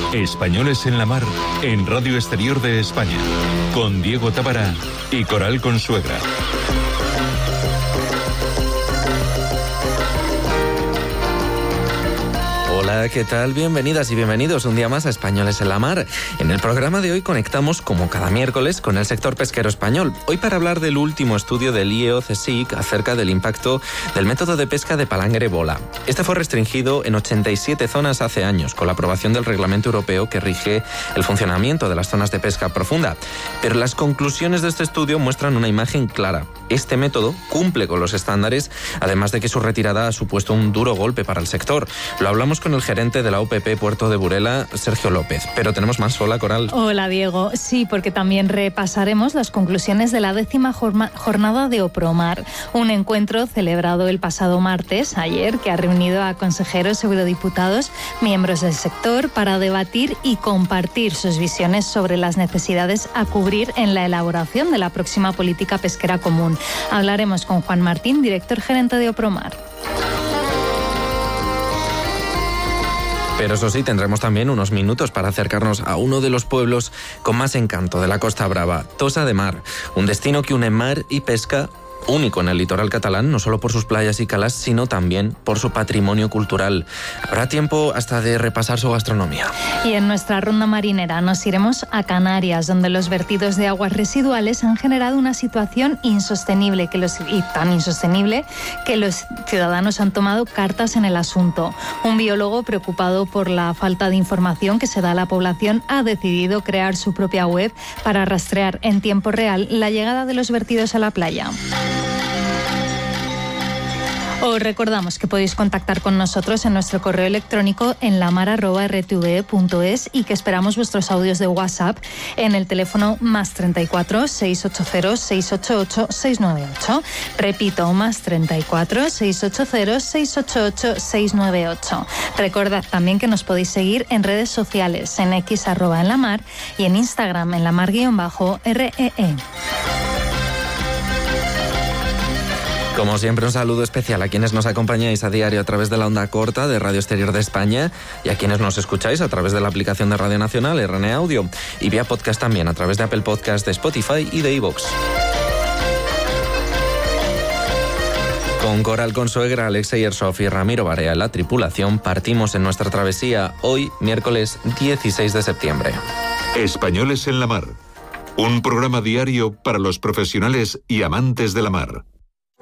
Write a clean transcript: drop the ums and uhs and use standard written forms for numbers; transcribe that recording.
Españoles en la Mar, en Radio Exterior de España, con Diego Tábara y Coral Consuegra. Hola, ¿qué tal? Bienvenidas y bienvenidos un día más a Españoles en la Mar. En el programa de hoy conectamos, como cada miércoles, con el sector pesquero español. Hoy para hablar del último estudio del IEO-CSIC acerca del impacto del método de pesca de palangre-bola. Este fue restringido en 87 zonas hace años, con la aprobación del reglamento europeo que rige el funcionamiento de las zonas de pesca profunda. Pero las conclusiones de este estudio muestran una imagen clara. Este método cumple con los estándares, además de que su retirada ha supuesto un duro golpe para el sector. Lo hablamos con el gerente de la UPP Puerto de Burela, Sergio López. Pero tenemos más. Hola, Coral. Hola, Diego. Sí, porque también repasaremos las conclusiones de la 10ª jornada de Opromar, un encuentro celebrado el pasado martes, ayer, que ha reunido a consejeros, eurodiputados, miembros del sector para debatir y compartir sus visiones sobre las necesidades a cubrir en la elaboración de la próxima política pesquera común. Hablaremos con Juan Martín, director gerente de Opromar. Pero eso sí, tendremos también unos minutos para acercarnos a uno de los pueblos con más encanto de la Costa Brava, Tossa de Mar, un destino que une mar y pesca único en el litoral catalán, no solo por sus playas y calas, sino también por su patrimonio cultural. Habrá tiempo hasta de repasar su gastronomía. Y en nuestra ronda marinera nos iremos a Canarias, donde los vertidos de aguas residuales han generado una situación insostenible tan insostenible que los ciudadanos han tomado cartas en el asunto. Un biólogo preocupado por la falta de información que se da a la población ha decidido crear su propia web para rastrear en tiempo real la llegada de los vertidos a la playa. Os recordamos que podéis contactar con nosotros en nuestro correo electrónico en lamar@rtve.es y que esperamos vuestros audios de WhatsApp en el teléfono +34 680 688 698. Repito, +34 680 688 698. Recordad también que nos podéis seguir en redes sociales, en X @enlamar y en Instagram en lamar_REE. Como siempre, un saludo especial a quienes nos acompañáis a diario a través de la onda corta de Radio Exterior de España y a quienes nos escucháis a través de la aplicación de Radio Nacional, RNA Audio, y vía podcast también a través de Apple Podcast, de Spotify y de iVoox. Con Coral Consuegra, Alexei Ersov y Ramiro Barea, la tripulación, partimos en nuestra travesía hoy, miércoles 16 de septiembre. Españoles en la Mar, un programa diario para los profesionales y amantes de la mar.